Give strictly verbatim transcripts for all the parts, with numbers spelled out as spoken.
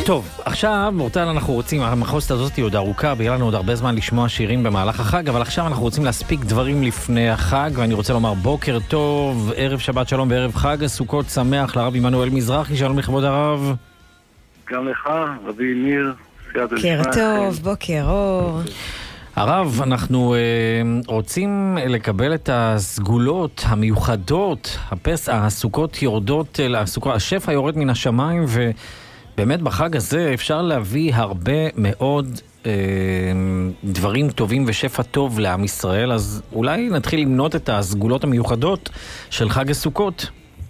טוב, עכשיו, מורטל, אנחנו רוצים, המחוזת הזאת היא עוד ארוכה, ויהיה לנו עוד הרבה זמן לשמוע שירים במהלך החג, אבל עכשיו אנחנו רוצים להספיק דברים לפני החג, ואני רוצה לומר בוקר טוב, ערב שבת שלום וערב חג, סוכות שמח לרב עמנואל מזרחי, שלום לכבוד הרב. גם לך, רבי ניר, בוקר טוב, בוקר אור. הרב, אנחנו אה, רוצים לקבל את הסגולות המיוחדות, הפס, הסוכות יורדות, הסוכות, השפע יורד מן השמיים, ובאמת בחג הזה אפשר להביא הרבה מאוד אה, דברים טובים ושפע טוב לעם ישראל, אז אולי נתחיל למנות את הסגולות המיוחדות של חג הסוכות.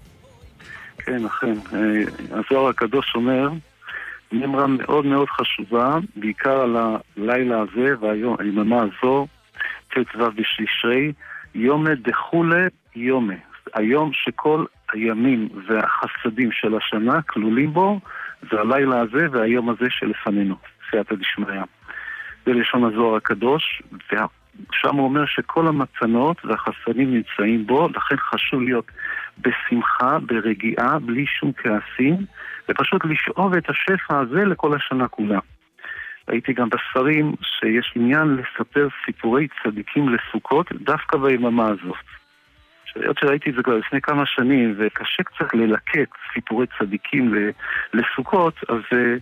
כן, אכן. הזוהר הקדוש אומר, נמרה מאוד מאוד חשובה, בעיקר על הלילה הזה והיום, היממה הזו, תצווה בשלישי, יומה דחולה יומה. היום שכל הימים והחסדים של השנה כלולים בו, זה הלילה הזה והיום הזה שלפנינו, סייעתא דשמיא. זה לשון הזוהר הקדוש, ושם הוא אומר שכל המצנות והחסדים נמצאים בו, לכן חשוב להיות בשמחה, ברגיעה, בלי שום כעסים, ופשוט לשאוב את השפע הזה לכל השנה כולה. ראיתי גם בספרים שיש עניין לספר סיפורי צדיקים לסוכות דווקא ביממה הזאת. שעוד שראיתי את זה כבר לפני כמה שנים, וקשה קצת ללקט סיפורי צדיקים לסוכות, אז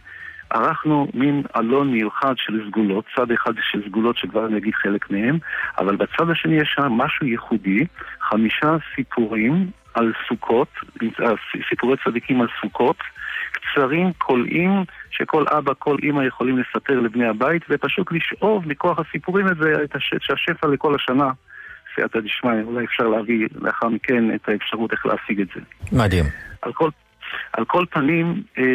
ערכנו מין אלון מיוחד של סגולות, צד אחד של סגולות שכבר אני אגיד חלק מהם, אבל בצד השני יש שם משהו ייחודי, חמישה סיפורים על סוכות, סיפורי צדיקים על סוכות, קצרים, קולעים, שכל אבא, כל אמא יכולים לספר לבני הבית, ופשוט לשאוב מכוח הסיפורים הזה את השפע לכל השנה. סייעתא דשמיא, אולי אפשר להביא לאחר מכן את האפשרות איך להשיג את זה. מדהים. על כל, על כל פנים, אה,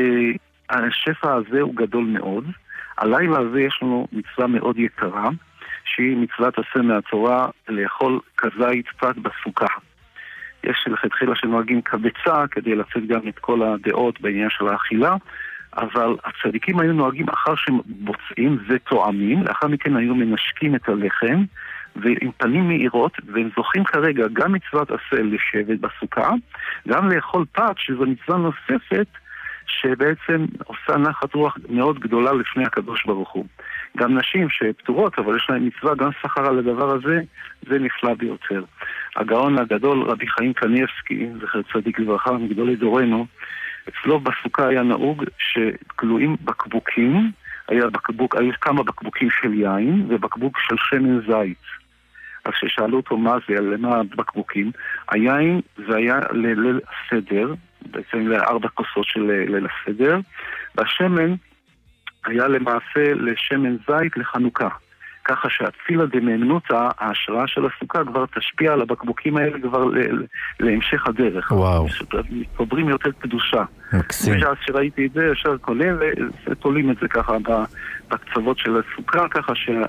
השפע הזה הוא גדול מאוד. הלילה הזה יש לנו מצווה מאוד יקרה, שהיא מצוות עשה מהתורה לאכול כזית פת בסוכה. יש לכתחילה שנוהגים קבצה כדי לצאת גם את כל הדעות בעניין של האכילה, אבל הצדיקים היו נוהגים אחר שהם בוצעים ותואמים, לאחר מכן היו מנשקים את הלחם, ועם פנים מהירות, והם זוכים כרגע גם מצוות עשה לשבת בסוכה, גם לאכול פת, שזו מצווה נוספת, שבעצם עושה נחת רוח מאוד גדולה לפני הקדוש ברוך הוא. גם נשים שפטורות, אבל יש להן מצווה, גם שכר על הדבר הזה, זה נפלא ביותר. הגאון הגדול, רבי חיים קניאבסקי, זכר צדיק לברכה, מגדולי דורנו, אצלו בסוכה היה נהוג שכלואים בקבוקים, היה, בקבוק, היה כמה בקבוקים של יין ובקבוק של שמן זית. אז כששאלו אותו מה זה, למה בקבוקים, היין זה היה לליל הסדר, בעצם לארבע כוסות של ליל הסדר, והשמן היה למעשה לשמן זית לחנוכה. ככה שהתפילה דמאמנותא, ההשראה של הסוכה כבר תשפיע על הבקבוקים האלה כבר להמשך הדרך. וואו. עוברים יותר קדושה. מקסים. בשעה שראיתי את זה, ישר כולל, ותולים את זה ככה בקצוות של הסוכה, ככה שה...